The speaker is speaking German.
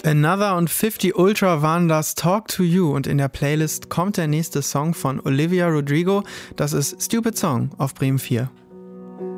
Another und 50 Ultra waren das Talk to You und in der Playlist kommt der nächste Song von Olivia Rodrigo. Das ist Stupid Song auf Bremen 4.